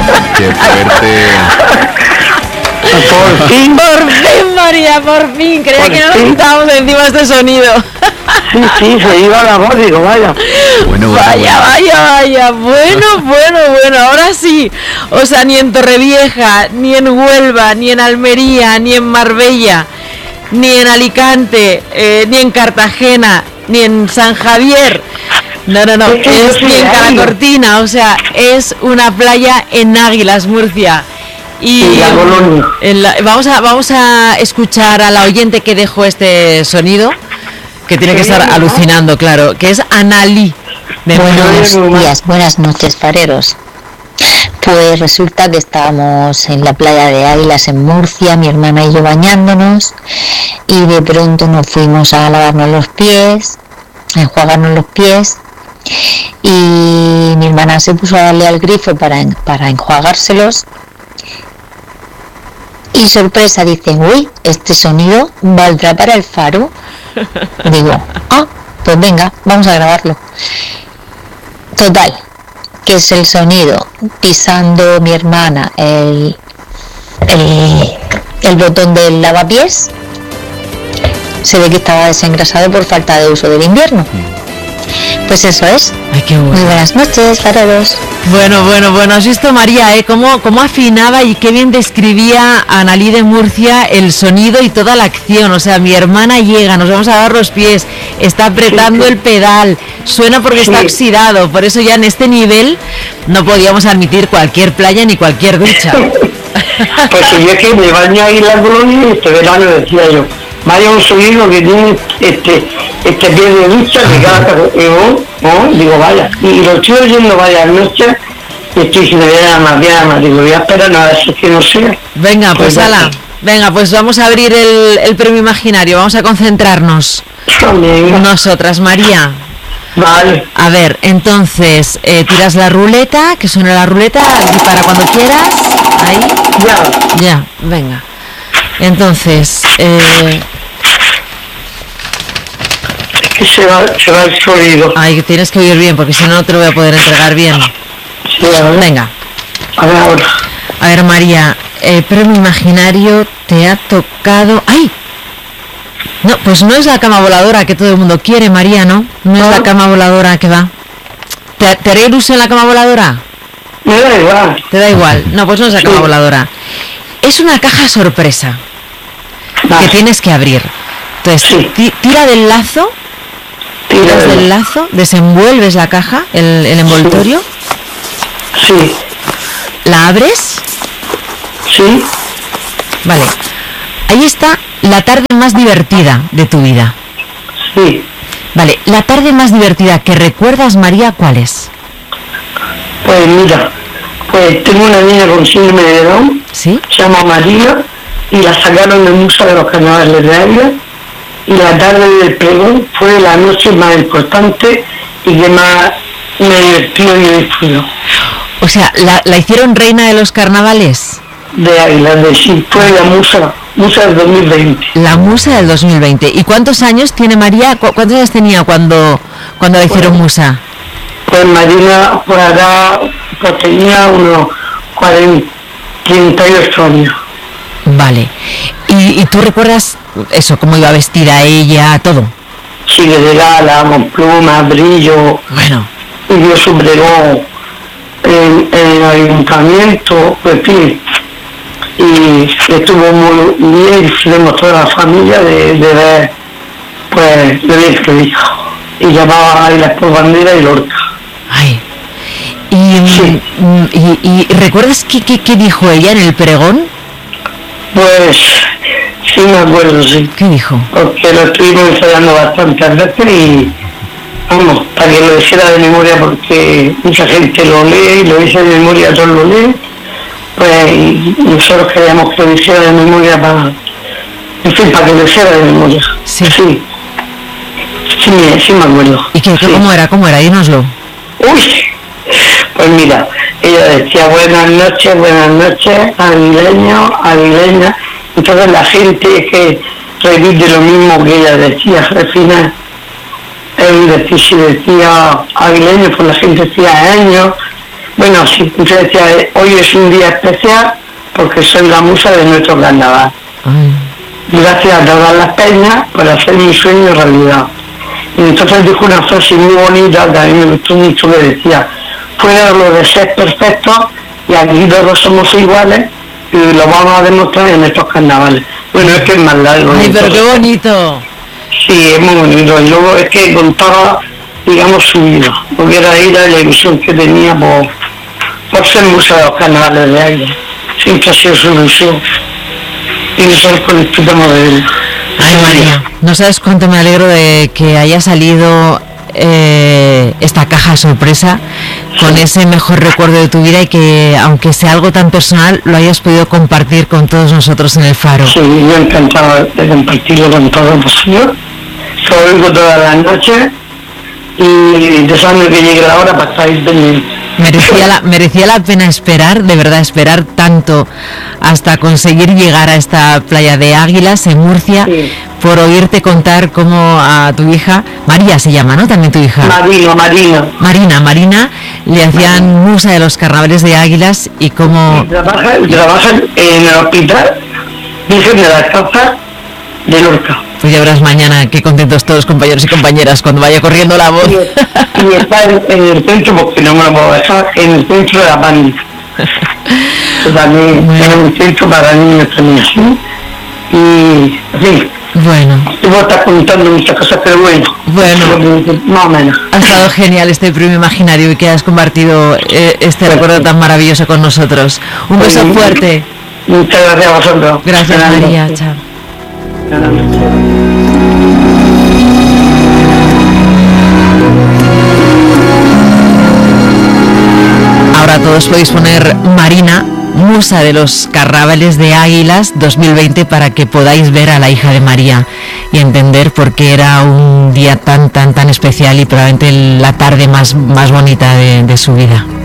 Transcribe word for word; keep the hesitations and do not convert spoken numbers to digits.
¡Qué fuerte! Por fin. Por fin, María, por fin. Creía Por que no fin. nos quitábamos encima este sonido. Sí, sí, se iba la voz, digo, vaya. Bueno, bueno, Vaya, bueno. vaya, vaya. Bueno, bueno, bueno. Ahora sí. O sea, ni en Torrevieja, ni en Huelva, ni en Almería, ni en Marbella, ni en Alicante, eh, ni en Cartagena, ni en San Javier. No, no, no. Es que yo Es soy ni en de Águila. Calacortina. O sea, es una playa en Águilas, Murcia. Y En la Colonia. en la- vamos a vamos a escuchar a la oyente que dejó este sonido, que tiene que Sí, estar ¿no? alucinando, claro, que es Analí. De Buenos Buenos días, buenas noches, fareros. Pues resulta que estábamos en la playa de Águilas en Murcia, mi hermana y yo bañándonos, y de pronto nos fuimos a lavarnos los pies, a enjuagarnos los pies, y mi hermana se puso a darle al grifo para, en- para enjuagárselos, y sorpresa, dicen, uy, este sonido valdrá para el faro. Digo, ah, pues venga, vamos a grabarlo. Total, que es el sonido pisando mi hermana el, el, el botón del lavapiés. Se ve que estaba desengrasado por falta de uso del invierno. Pues eso es. Ay, qué Muy bueno. buenas noches, fareros. Bueno, bueno, bueno, has visto, María, ¿eh? Cómo, cómo afinaba y qué bien describía Analí de Murcia el sonido y toda la acción. O sea, mi hermana llega, nos vamos a dar los pies, está apretando Sí, sí. el pedal, suena porque está Sí. oxidado. Por eso ya en este nivel no podíamos admitir cualquier playa ni cualquier ducha. Pues si yo es que me baño ahí en la Colonia y este verano decía yo, vaya un sonido que tiene este este pie de ducha que cada y oh, oh, digo vaya, y lo estoy oyendo varias noches y estoy diciendo ya más, ya más, digo voy a esperar nada, eso que no sea. Venga, pues Pues ya ala, está. venga, pues vamos a abrir el, el premio imaginario, vamos a concentrarnos. Venga, Nosotras, María. vale, A ver, entonces, eh, tiras la ruleta, que suene la ruleta, y para cuando quieras, ahí, ya, ya, venga. Entonces, eh, es que se va, se va el sonido. ay, tienes que oír bien, porque si no, no te lo voy a poder entregar bien. Sí, a ver, Venga, a ver ahora. a ver, María, el premio imaginario te ha tocado... ¡Ay! No, pues no es la cama voladora que todo el mundo quiere, María, ¿no? No es la cama voladora que va. ¿Te, te haré ilusión la cama voladora? Me da igual. ¿Te da igual? No, pues no es la cama Sí. voladora. Es una caja sorpresa que Vale, tienes que abrir. Entonces, Sí. ti- tira del lazo, tira tiras del de- lazo, desenvuelves la caja, el, el envoltorio, Sí, la abres, sí, vale. Ahí está la tarde más divertida de tu vida. sí. Vale, la tarde más divertida que recuerdas, María, ¿cuál es? Pues mira, pues tengo una niña con síndrome de Down, ¿Sí? se llama María, y la sacaron del Museo de los Carnavales de Águila, y la tarde del pregón fue la noche más importante y que más me divertido y disfruto. O sea, ¿la, la hicieron reina de los carnavales? De Águila, de sí, fue la musa, musa del dos mil veinte. La musa del dos mil veinte. ¿Y cuántos años tiene María? ¿Cu- ¿Cuántos años tenía cuando, cuando la hicieron musa? Pues Marina, pues ahora, pues tenía unos cuarenta, treinta y ocho años. Vale. ¿Y, y tú recuerdas eso, cómo iba vestida ella, todo? Sigue de gala, con plumas, brillo, Bueno, y dio su pregón en, en el ayuntamiento, pues en fin, y estuvo muy bien, y fuimos toda la familia de, de ver, pues, de bien que dijo, y llamaba a las por bandera y Lorca. ay. ¿Y, mm, Sí. mm, y, y recuerdas qué, qué, qué dijo ella en el pregón? Pues, sí me acuerdo, sí, ¿Qué dijo? porque lo estuvimos ensayando bastantes veces y, vamos, para que lo hiciera de memoria, porque mucha gente lo lee y lo dice de memoria, todos lo leen, pues y nosotros queríamos que lo hiciera de memoria para, en fin, para que lo hiciera de memoria. Sí. Sí, sí, me- sí me acuerdo. ¿Y qué, qué- Sí. cómo era? ¿Cómo era? Dínoslo. Uy, pues mira, ella decía buenas noches, buenas noches, aguileños, aguileñas. Entonces la gente que repite lo mismo que ella decía al final. Él decía, si decía aguileños, pues la gente decía años, Bueno, sí, yo decía, eh, hoy es un día especial porque soy la musa de nuestro carnaval. Ay. Gracias a todas las peñas por hacer mi sueño realidad. Y entonces dijo una frase muy bonita que a mí me gustó mucho, que decía, fuera lo de ser perfectos y aquí todos somos iguales y lo vamos a demostrar en estos carnavales. Bueno, es que es más largo. Ay, pero qué bonito. Sí, es muy bonito. Y luego es que contaba, digamos, su vida, porque era ahí la ilusión que tenía por, por ser musa de los carnavales de Águila. Siempre ha sido su ilusión. Y nosotros disfrutamos de él. Ay, María, no sabes cuánto me alegro de que haya salido eh, esta caja sorpresa con ese mejor recuerdo de tu vida y que, aunque sea algo tan personal, lo hayas podido compartir con todos nosotros en el Faro. Sí, yo encantado de compartirlo con todos vosotros. Lo oigo todas las noches y deseando que llegue la hora para estar ahí pendiente. Merecía la, merecía la pena esperar, de verdad, esperar tanto hasta conseguir llegar a esta playa de Águilas en Murcia, Sí. por oírte contar cómo a tu hija, María se llama, ¿no? También tu hija. Marino, Marino. Marina, Marina, le hacían musa de los carnavales de Águilas y cómo... Trabaja, trabaja en el hospital Virgen de la Causa de Lorca. Pues ya verás mañana qué contentos todos compañeros y compañeras cuando vaya corriendo la voz. Y, y está en, en el centro, porque no me lo puedo dejar, en el centro de la Pani. También Bueno. es un centro para niños también, ¿sí? Y, en fin, Bueno, tú vos estás contando muchas cosas, pero bueno. Bueno. Más o menos. ha estado genial este premio imaginario y que has compartido eh, este recuerdo tan maravilloso con nosotros. Un beso Sí. fuerte. Muchas gracias a vosotros. Gracias, Buenas María. noches. Chao. Buenas noches. Ahora todos podéis poner Marina, musa de los carnavales de Águilas dos mil veinte, para que podáis ver a la hija de María y entender por qué era un día tan, tan, tan especial y probablemente la tarde más, más bonita de, de su vida.